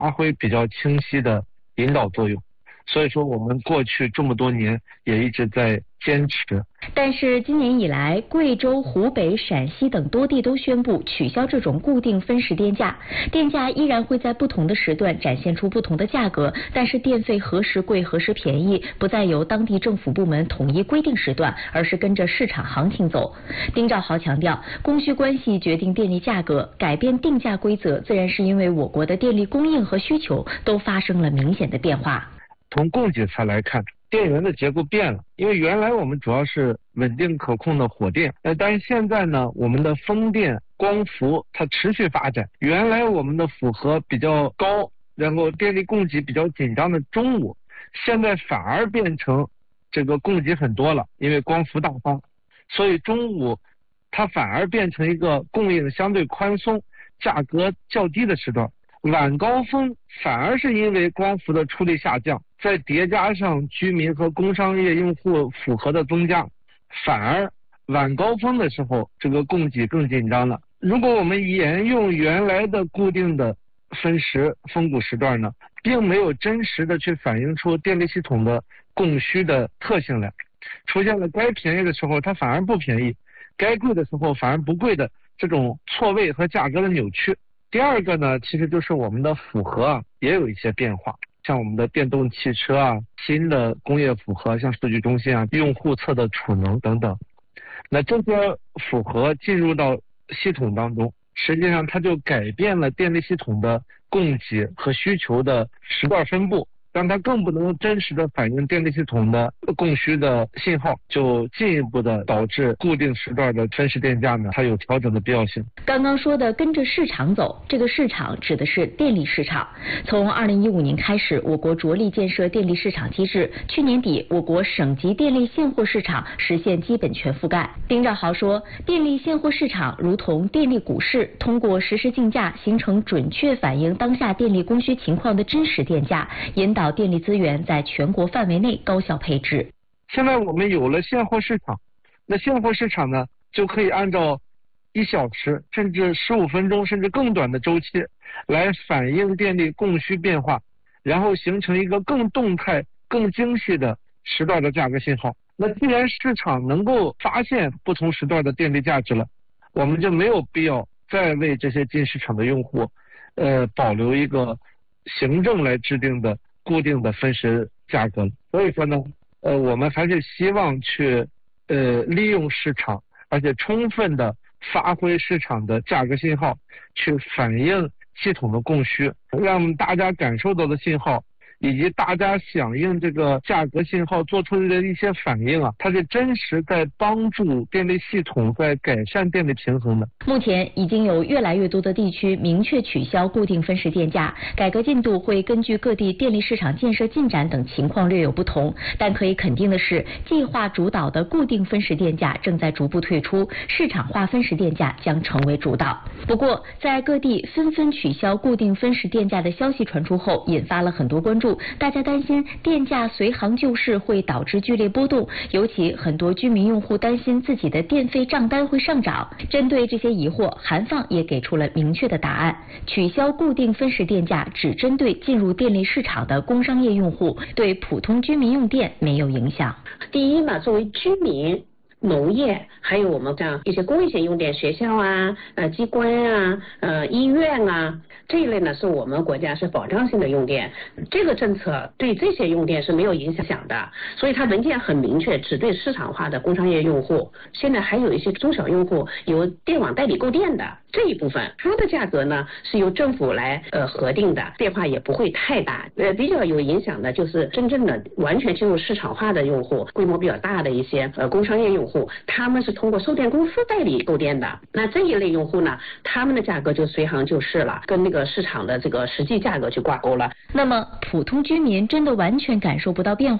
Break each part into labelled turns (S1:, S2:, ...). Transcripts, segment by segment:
S1: 发挥比较清晰的引导作用。所以说我们过去这么多年也一直在坚持。
S2: 但是今年以来，贵州、湖北、陕西等多地都宣布取消这种固定分时电价，电价依然会在不同的时段展现出不同的价格，但是电费何时贵何时便宜不再由当地政府部门统一规定时段，而是跟着市场行情走。丁肇豪强调，供需关系决定电力价格，改变定价规则自然是因为我国的电力供应和需求都发生了明显的变化。
S1: 从供给侧来看，电源的结构变了，因为原来我们主要是稳定可控的火电，但是现在呢，我们的风电、光伏它持续发展，原来我们的负荷比较高，然后电力供给比较紧张的中午，现在反而变成这个供给很多了，因为光伏大发，所以中午它反而变成一个供应相对宽松、价格较低的时段。晚高峰反而是因为光伏的出力下降，再叠加上居民和工商业用户负荷的增加，反而晚高峰的时候这个供给更紧张了。如果我们沿用原来的固定的分时峰谷时段呢，并没有真实的去反映出电力系统的供需的特性来，出现了该便宜的时候它反而不便宜，该贵的时候反而不贵的这种错位和价格的扭曲。第二个呢，其实就是我们的负荷也有一些变化，像我们的电动汽车新的工业负荷，像数据中心用户侧的储能等等，那这些负荷进入到系统当中，实际上它就改变了电力系统的供给和需求的时段分布，让它更不能真实的反映电力系统的供需的信号，就进一步的导致固定时段的分时电价呢，它有调整的必要性。
S2: 刚刚说的跟着市场走，这个市场指的是电力市场。从2015年开始，我国着力建设电力市场机制，去年底我国省级电力现货市场实现基本全覆盖。丁肇豪说，电力现货市场如同电力股市，通过实时竞价形成准确反映当下电力供需情况的真实电价，引导电力资源在全国范围内高效配置。
S1: 现在我们有了现货市场，那现货市场呢，就可以按照1小时甚至15分钟甚至更短的周期来反映电力供需变化，然后形成一个更动态更精细的时段的价格信号。那既然市场能够发现不同时段的电力价值了，我们就没有必要再为这些进市场的用户保留一个行政来制定的固定的分时价格。所以说呢，我们还是希望去利用市场，而且充分的发挥市场的价格信号，去反映系统的供需，让大家感受到的信号以及大家响应这个价格信号做出的一些反应它是真实在帮助电力系统在改善电力平衡的。
S2: 目前已经有越来越多的地区明确取消固定分时电价，改革进度会根据各地电力市场建设进展等情况略有不同，但可以肯定的是，计划主导的固定分时电价正在逐步退出，市场化分时电价将成为主导。不过，在各地纷纷取消固定分时电价的消息传出后，引发了很多关注。大家担心电价随行就市会导致剧烈波动，尤其很多居民用户担心自己的电费账单会上涨。针对这些疑惑，韩放也给出了明确的答案：取消固定分时电价只针对进入电力市场的工商业用户，对普通居民用电没有影响。
S3: 第一呢，作为居民、农业，还有我们这样一些公益性用电，学校机关医院这一类呢，是我们国家是保障性的用电，这个政策对这些用电是没有影响的，所以它文件很明确，只对市场化的工商业用户。现在还有一些中小用户由电网代理购电的这一部分，它的价格呢是由政府来核定的，变化也不会太大。比较有影响的就是真正的完全进入市场化的用户，规模比较大的一些工商业用户，他们是通过售电公司代理购电的。那这一类用户呢，他们的价格就随行就市了，跟那个市场的这个实际价格去挂钩了。
S2: 那么普通居民真的完全感受不到变化吗？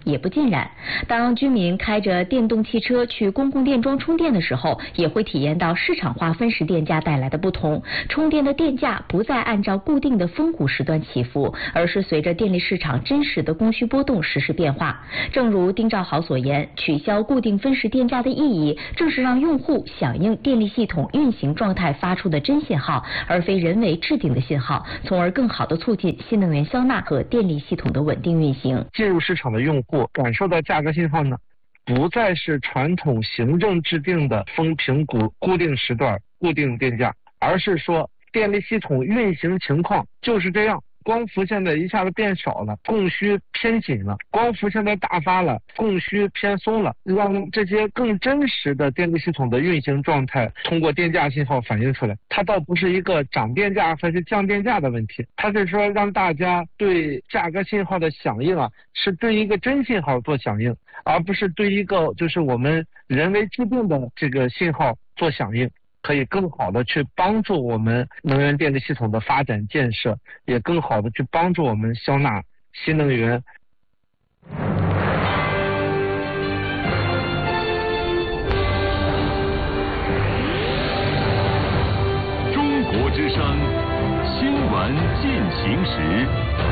S2: 也不尽然。当居民开着电动汽车去公共电桩充电的时候，也会体验到市场化分时电价带来的不同。充电的电价不再按照固定的峰谷时段起伏，而是随着电力市场真实的供需波动实时变化。正如丁兆豪所言，取消固定分时电价的意义，正是让用户响应电力系统运行状态发出的真信号，而非人为制定的信号，从而更好地促进新能源消纳和电力系统的稳定运行。
S1: 进入市场的用户感受到价格信号呢，不再是传统行政制定的风评固定时段固定电价，而是说电力系统运行情况就是这样，光伏现在一下子变少了，供需偏紧了，光伏现在大发了，供需偏松了，让这些更真实的电力系统的运行状态通过电价信号反映出来。它倒不是一个涨电价还是降电价的问题，它是说让大家对价格信号的响应是对一个真信号做响应，而不是对一个就是我们人为制定的这个信号做响应，可以更好的去帮助我们能源电力系统的发展建设，也更好的去帮助我们消纳新能源。
S4: 中国之声新闻进行时。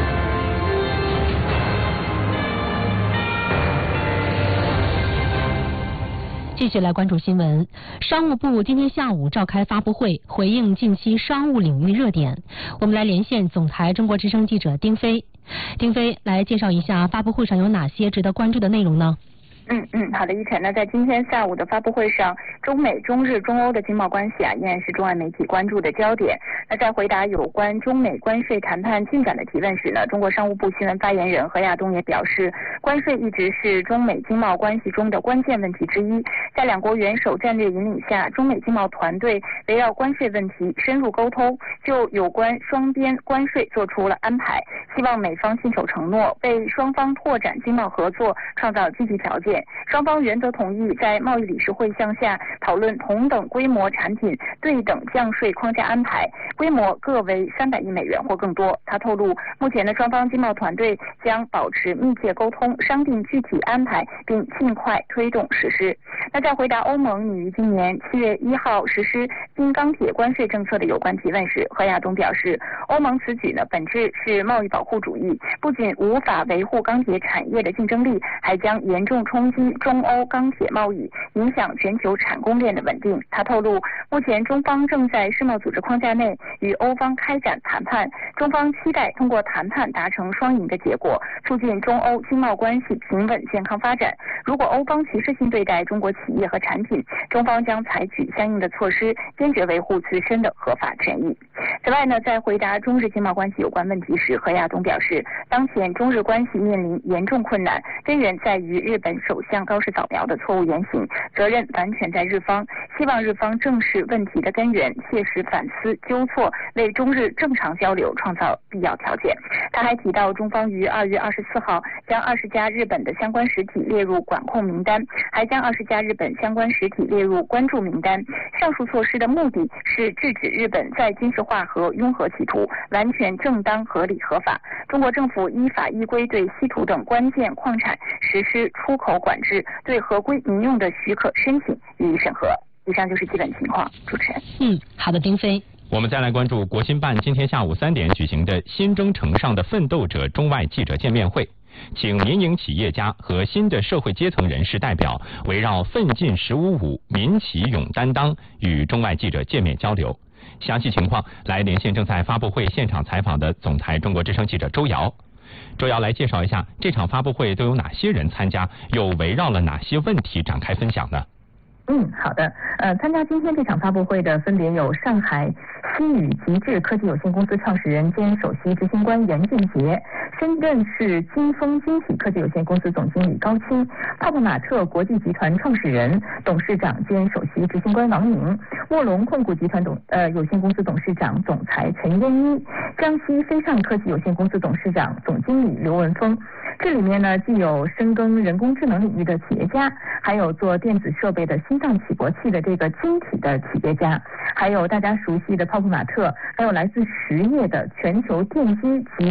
S5: 继续来关注新闻。商务部今天下午召开发布会，回应近期商务领域热点。我们来连线总台中国之声记者丁飞。丁飞，来介绍一下发布会上有哪些值得关注的内容呢？
S6: 好的，依晨。那在今天下午的发布会上，中美、中日、中欧的经贸关系依然是中外媒体关注的焦点。那在回答有关中美关税谈判进展的提问时呢，中国商务部新闻发言人何亚东也表示，关税一直是中美经贸关系中的关键问题之一。在两国元首战略引领下，中美经贸团队围绕关税问题深入沟通，就有关双边关税做出了安排，希望美方信守承诺，为双方拓展经贸合作创造积极条件。双方原则同意在贸易理事会向下讨论同等规模产品对等降税框架安排，规模各为300亿美元或更多。他透露，目前的双方经贸团队将保持密切沟通，商定具体安排，并尽快推动实施。那在回答欧盟拟于今年7月1号实施新钢铁关税政策的有关提问时，何亚东表示，欧盟此举呢本质是贸易保护主义，不仅无法维护钢铁产业的竞争力，还将严重冲击中欧钢铁贸易，影响全球产供链的稳定。他透露，目前中方正在世贸组织框架内与欧方开展谈判，中方期待通过谈判达成双赢的结果，促进中欧经贸关系平稳健康发展。如果欧方歧视性对待中国企业和产品，中方将采取相应的措施，坚决维护自身的合法权益。此外呢，在回答中日经贸关系有关问题时，何亚东表示，当前中日关系面临严重困难，根源在于日本首相高市早苗的错误言行，责任完全在日方，希望日方正视问题的根源，切实反思纠错，为中日正常交流创造必要条件。他还提到，中方于2月24号将20家日本的相关实体列入管控名单，还将20家日本相关实体列入关注名单。上述措施的目的是制止日本在军事化和拥核企图，完全正当、合理、合法。中国政府依法依规对稀土等关键矿产实施出口管制，对合规民用的许可申请予以审核。以上就是基本情况，主持人。
S5: 好的，丁飞。
S7: 我们再来关注国新办今天下午3点举行的新征程上的奋斗者中外记者见面会，请民营企业家和新的社会阶层人士代表围绕奋进15.5民企勇担当与中外记者见面交流。详细情况来连线正在发布会现场采访的总台中国之声记者周瑶。周瑶来介绍一下这场发布会都有哪些人参加，又围绕了哪些问题展开分享呢？
S6: 好的。参加今天这场发布会的分别有上海西宇极致科技有限公司创始人兼首席执行官袁俊杰，深圳市金丰晶体科技有限公司总经理高清，泡泡玛特国际集团创始人、董事长兼首席执行官王宁，卧龙控股集团有限公司董事长、总裁陈燕一，江西飞尚科技有限公司董事长、总经理刘文峰。这里面呢，既有深耕人工智能领域的企业家，还有做电子设备的心脏起搏器的这个晶体的企业家，还有大家熟悉的泡泡玛特，还有来自实业的全球电机及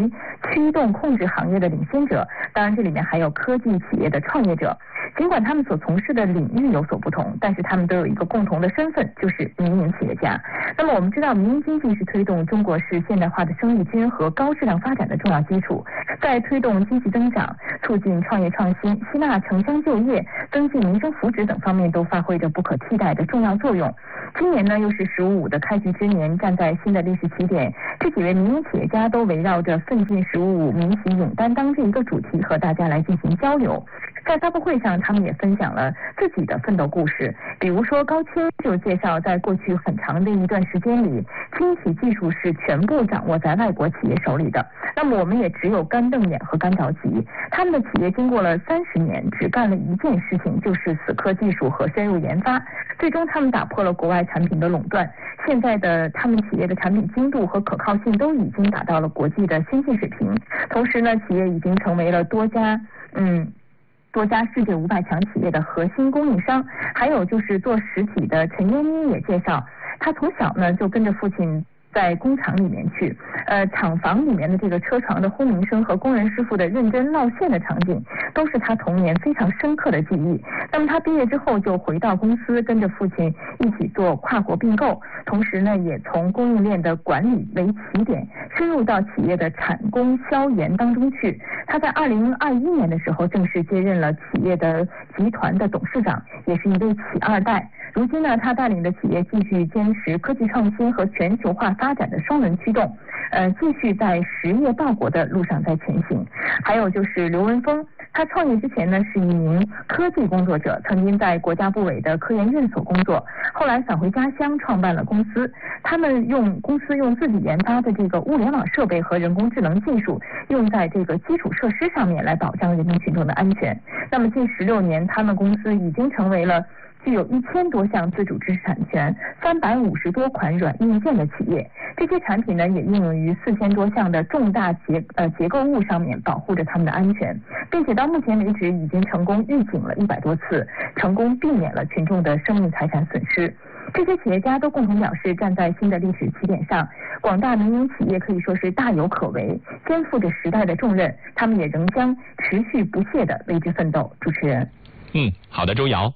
S6: 驱动控制行业的领先者，当然这里面还有科技企业的创业者。尽管他们所从事的领域有所不同，但是他们都有一个共同的身份，就是民营企业家。那么我们知道，民营经济是推动中国式现代化的生力军和高质量发展的重要基础，在推动经济增长、促进创业创新、吸纳城乡就业、增进民生福祉等方面都发挥着不可替代的重要作用。今年呢，又是“15+5”的开局之年，站在新的历史起点，这几位民营企业家都围绕着奋进“15+5”民企勇担当这一个主题和大家来进行交流。在发布会上，他们也分享了自己的奋斗故事。比如说，高清就介绍，在过去很长的一段时间里，清洗技术是全部掌握在外国企业手里的。那么我们也只有干瞪眼和干着急。他们的企业经过了30年，只干了一件事情，就是死磕技术和深入研发。最终，他们打破了国外产品的垄断。现在的他们企业的产品精度和可靠性都已经达到了国际的先进水平。同时呢，企业已经成为了多家世界500强企业的核心供应商。还有就是做实体的陈嫣妮也介绍，她从小呢就跟着父亲在工厂里面去，厂房里面的这个车床的轰鸣声和工人师傅的认真烙线的场景，都是他童年非常深刻的记忆。那么他毕业之后就回到公司，跟着父亲一起做跨国并购，同时呢也从供应链的管理为起点，深入到企业的产供销研当中去。他在2021年的时候正式接任了企业的集团的董事长，也是一位企二代。如今呢，他带领的企业继续坚持科技创新和全球化发展的双轮驱动，继续在实业报国的路上在前行。还有就是刘文峰，他创业之前呢是一名科技工作者，曾经在国家部委的科研院所工作，后来返回家乡创办了公司。他们公司用自己研发的这个物联网设备和人工智能技术，用在这个基础设施上面来保障人民群众的安全。那么近16年，他们公司已经成为了具有1000多项自主知识产权、350多款软硬件的企业。这些产品呢，也应用于4000多项的重大结构物上面，保护着他们的安全，并且到目前为止已经成功预警了100多次，成功避免了群众的生命财产损失。这些企业家都共同表示，站在新的历史起点上，广大民营企业可以说是大有可为，肩负着时代的重任，他们也仍将持续不懈地为之奋斗。主持人，
S7: 好的，周瑶。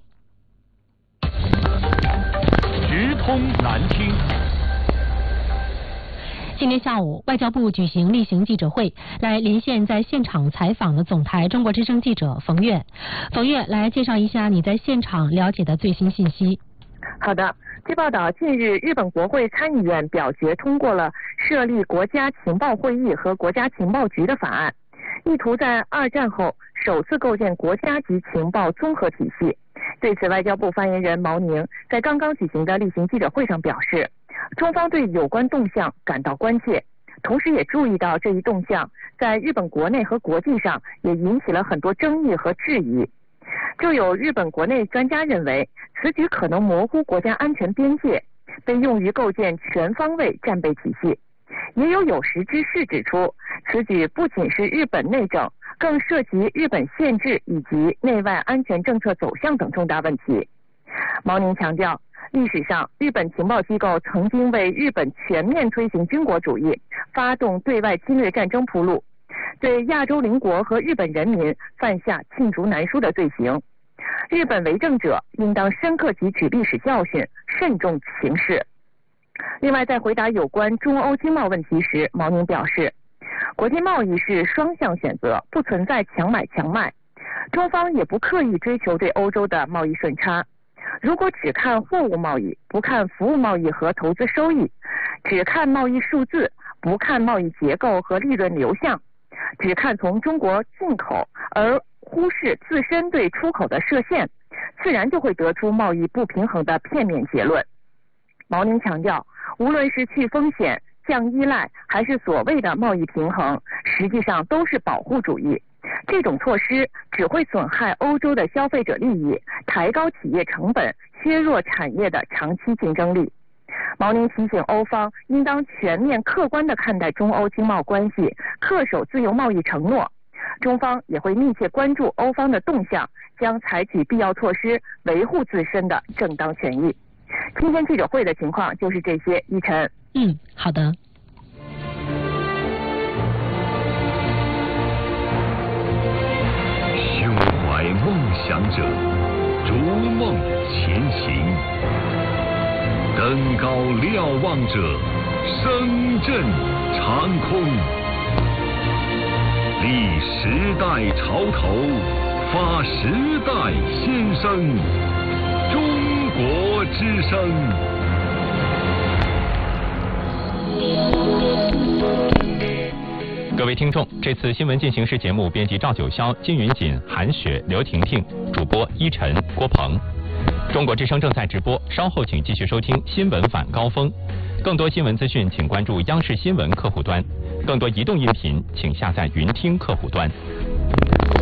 S4: 直通南京。
S5: 今天下午，外交部举行例行记者会，来连线在现场采访的总台中国之声记者冯月。冯月，来介绍一下你在现场了解的最新信息。
S8: 好的，据报道，近日日本国会参议院表决通过了设立国家情报会议和国家情报局的法案，意图在2战后首次构建国家级情报综合体系。对此，外交部发言人毛宁在刚刚举行的例行记者会上表示，中方对有关动向感到关切，同时也注意到这一动向在日本国内和国际上也引起了很多争议和质疑。就有日本国内专家认为，此举可能模糊国家安全边界，被用于构建全方位战备体系。也有识之士指出，此举不仅是日本内政，更涉及日本宪制以及内外安全政策走向等重大问题。毛宁强调，历史上日本情报机构曾经为日本全面推行军国主义、发动对外侵略战争铺路，对亚洲邻国和日本人民犯下罄竹难书的罪行。日本为政者应当深刻汲取历史教训，慎重行事。另外，在回答有关中欧经贸问题时，毛宁表示，国际贸易是双向选择，不存在强买强卖，中方也不刻意追求对欧洲的贸易顺差。如果只看货物贸易，不看服务贸易和投资收益，只看贸易数字，不看贸易结构和利润流向，只看从中国进口而忽视自身对出口的设限，自然就会得出贸易不平衡的片面结论。毛宁强调，无论是去风险、降依赖，还是所谓的贸易平衡，实际上都是保护主义。这种措施只会损害欧洲的消费者利益，抬高企业成本，削弱产业的长期竞争力。毛宁提醒欧方应当全面客观地看待中欧经贸关系，恪守自由贸易承诺。中方也会密切关注欧方的动向，将采取必要措施维护自身的正当权益。今天记者会的情况就是这些，依晨。
S5: 好的。
S4: 想者，逐梦前行；登高瞭望者，声震长空。立时代潮头，发时代先声。中国之声。
S7: 各位听众，这次新闻进行时节目编辑赵九霄、金云锦、韩雪、刘婷婷，主播依晨、郭鹏。中国之声正在直播，稍后请继续收听新闻晚高峰。更多新闻资讯，请关注央视新闻客户端；更多移动音频，请下载云听客户端。